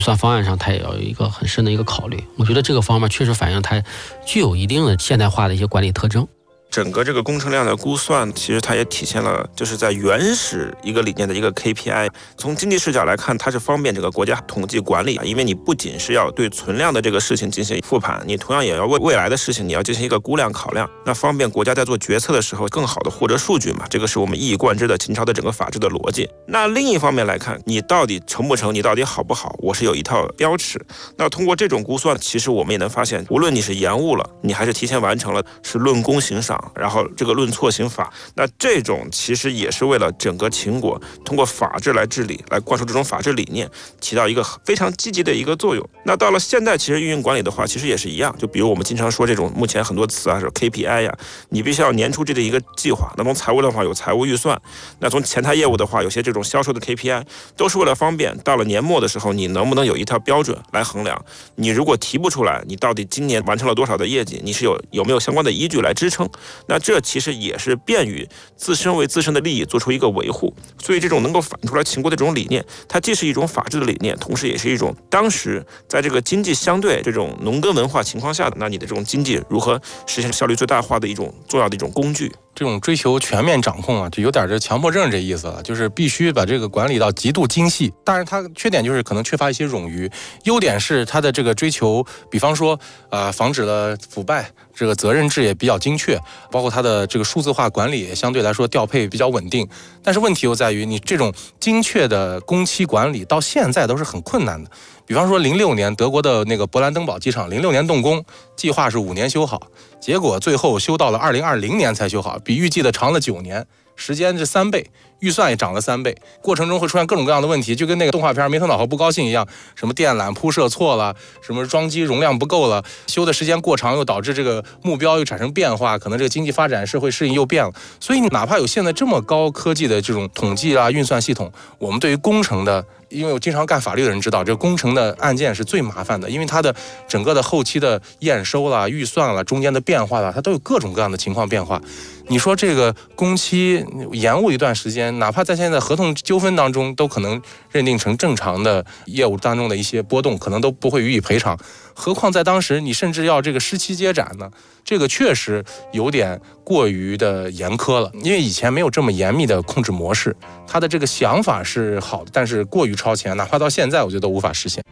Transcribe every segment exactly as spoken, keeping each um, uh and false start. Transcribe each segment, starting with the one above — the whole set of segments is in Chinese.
算方案上它也要有一个很深的一个考虑。我觉得这个方面确实反映它具有一定的现代化的一些管理特征。 整个这个工程量的估算，其实它也体现了就是在原始一个理念的一个 K P I。从经济视角来看，它是方便这个国家统计管理，因为你不仅是要对存量的这个事情进行复盘，你同样也要为未来的事情你要进行一个估量考量，那方便国家在做决策的时候更好的获得数据嘛。这个是我们一以贯之的秦朝的整个法治的逻辑。那另一方面来看，你到底成不成，你到底好不好，我是有一套标尺。那通过这种估算，其实我们也能发现，无论你是延误了，你还是提前完成了，是论功行赏，然后这个论错行法，那这种其实也是为了整个秦国通过法治来治理，来灌输这种法治理念，起到一个非常积极的一个作用。那到了现在，其实运营管理的话，其实也是一样。就比如我们经常说这种目前很多词啊，是 K P I 呀、啊，你必须要年初制的一个计划。那从财务的话有财务预算，那从前台业务的话，有些这种销售的 K P I， 都是为了方便到了年末的时候，你能不能有一套标准来衡量？你如果提不出来，你到底今年完成了多少的业绩，你是有有没有相关的依据来支撑？那这其实也是便于自身为自身的利益做出一个维护。所以这种能够反映出来秦国的这种理念，它既是一种法治的理念，同时也是一种当时在这个经济相对这种农耕文化情况下的，那你的这种经济如何实现效率最大化的一种重要的一种工具。 这种追求全面掌控啊，就有点这强迫症这意思了，就是必须把这个管理到极度精细。当然它缺点就是可能缺乏一些冗余，优点是它的这个追求，比方说呃防止了腐败，这个责任制也比较精确，包括它的这个数字化管理也相对来说调配比较稳定。但是问题又在于，你这种精确的工期管理到现在都是很困难的。比方说零六年德国的那个勃兰登堡机场零六年动工，计划是五年修好，结果最后修到了二零二零年才修好，比预计的长了九年，时间是三倍，预算也涨了三倍，过程中会出现各种各样的问题，就跟那个动画片没头脑和不高兴一样，什么电缆铺设错了，什么装机容量不够了，修的时间过长又导致这个目标又产生变化，可能这个经济发展社会适应又变了。所以哪怕有现在这么高科技的这种统计啊运算系统，我们对于工程的，因为我经常干法律的人知道，这个工程的案件是最麻烦的，因为它的整个的后期的验收啦、预算啦、中间的变化啦，它都有各种各样的情况变化。你说这个工期延误一段时间，哪怕在现在合同纠纷当中，都可能认定成正常的业务当中的一些波动，可能都不会予以赔偿。何况在当时，你甚至要这个失期接展呢，这个确实有点过于的严苛了。因为以前没有这么严密的控制模式，它的这个想法是好的，但是过于超前，哪怕到现在，我觉得都无法实现。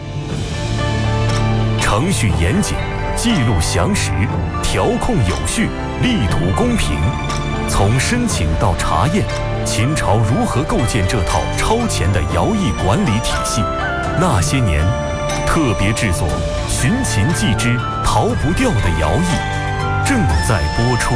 程序严谨，记录详实，调控有序，力图公平。从申请到查验，秦朝如何构建这套超前的徭役管理体系？那些年，特别制作《寻秦记之逃不掉的徭役》正在播出。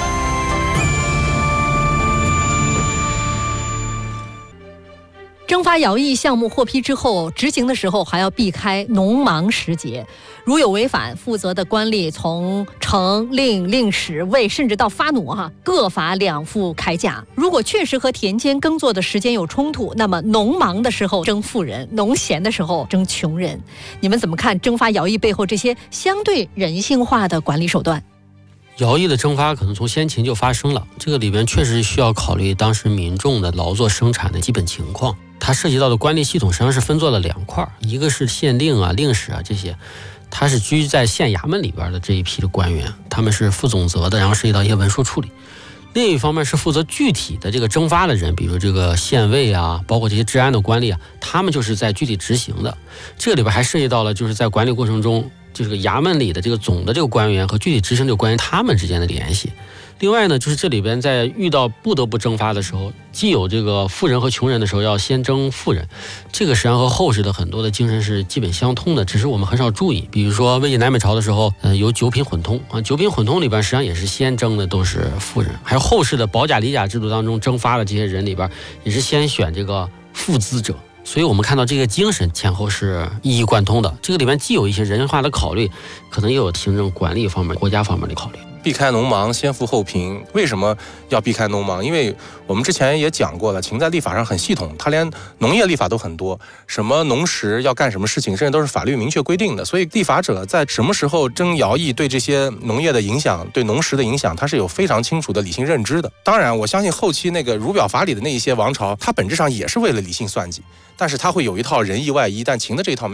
征发徭役项目获批之后，执行的时候还要避开农忙时节，如有违反，负责的官吏从丞、令、令史、尉，甚至到发弩哈、啊，各罚两副铠甲。如果确实和田间耕作的时间有冲突，那么农忙的时候征富人，农闲的时候征穷人。你们怎么看征发徭役背后这些相对人性化的管理手段？ 徭役的征发可能从先秦就发生了，这个里边确实需要考虑当时民众的劳作生产的基本情况。它涉及到的官吏系统实际上是分作了两块，一个是县令啊、令史啊这些，它是居在县衙门里边的这一批的官员，他们是负总责的，然后涉及到一些文书处理。另一方面是负责具体的这个征发的人，比如这个县尉啊，包括这些治安的官吏啊，他们就是在具体执行的。这个里边还涉及到了就是在管理过程中，就是个衙门里的这个总的这个官员和具体执行这个官员他们之间的联系。另外呢，就是这里边在遇到不得不征发的时候，既有这个富人和穷人的时候，要先征富人，这个实际上和后世的很多的精神是基本相通的，只是我们很少注意。比如说魏晋南北朝的时候，呃，有九品混通啊，九品混通里边实际上也是先征的都是富人，还有后世的保甲理甲制度当中征发的这些人里边，也是先选这个富资者。所以我们看到这个精神前后是一以贯通的，这个里面既有一些人性化的考虑，可能又有行政管理方面、国家方面的考虑。 避开农忙，先富后贫。为什么要避开农忙？因为我们之前也讲过了，秦在立法上很系统，它连农业立法都很多，什么农时要干什么事情，甚至都是法律明确规定的。所以立法者在什么时候征徭役对这些农业的影响，对农时的影响，它是有非常清楚的理性认知的。当然，我相信后期那个儒表法理的那一些王朝，它本质上也是为了理性算计，但是它会有一套仁义外衣，但秦的这一套没